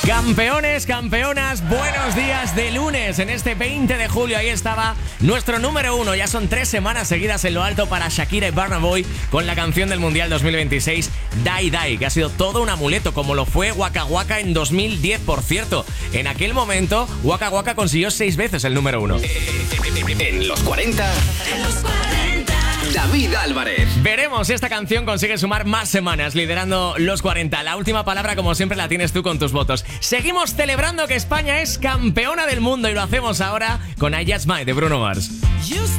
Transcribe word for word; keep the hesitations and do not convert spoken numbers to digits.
Campeones, campeonas, buenos días de lunes en este veinte de julio. Ahí estaba nuestro número uno. Ya son tres semanas seguidas en lo alto para Shakira y Burna Boy con la canción del Mundial dos mil veintiséis, Die Die, que ha sido todo un amuleto, como lo fue Waka Waka en dos mil diez, por cierto. En aquel momento, Waka Waka consiguió seis veces el número uno. En los cuarenta, en los cuarenta, David Álvarez. Veremos si esta canción consigue sumar más semanas liderando los cuarenta. La última palabra, como siempre, la tienes tú con tus votos. Seguimos celebrando que España es campeona del mundo y lo hacemos ahora con I Just Might de Bruno Mars.